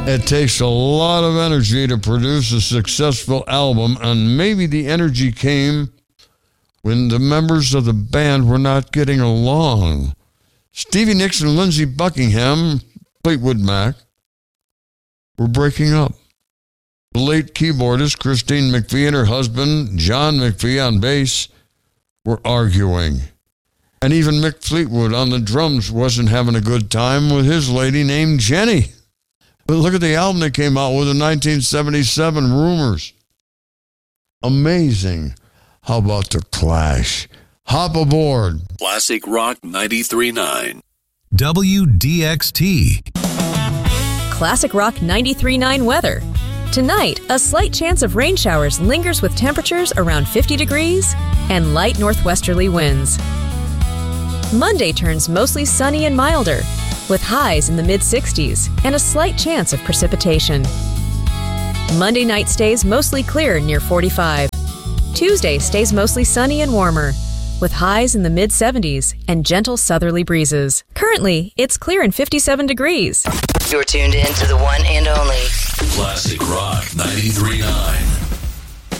It takes a lot of energy to produce a successful album, and maybe the energy came when the members of the band were not getting along. Stevie Nicks and Lindsey Buckingham, Fleetwood Mac, were breaking up. The late keyboardist Christine McVie and her husband, John McVie, on bass, were arguing. And even Mick Fleetwood on the drums wasn't having a good time with his lady named Jenny. But look at the album they came out with in 1977, Rumors. Amazing. How about The Clash? Hop aboard. Classic Rock 93.9. WDXT. Classic Rock 93.9 weather. Tonight, a slight chance of rain showers lingers with temperatures around 50 degrees and light northwesterly winds. Monday turns mostly sunny and milder, with highs in the mid-60s and a slight chance of precipitation. Monday night stays mostly clear near 45. Tuesday stays mostly sunny and warmer, with highs in the mid-70s and gentle southerly breezes. Currently, it's clear and 57 degrees. You're tuned in to the one and only Classic Rock 93.9.